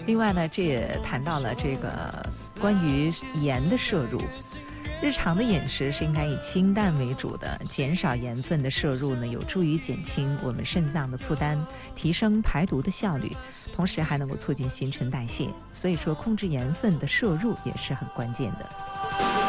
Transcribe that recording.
另外呢，这也谈到了这个关于盐的摄入。日常的饮食是应该以清淡为主的，减少盐分的摄入呢，有助于减轻我们肾脏的负担，提升排毒的效率，同时还能够促进新陈代谢。所以说，控制盐分的摄入也是很关键的。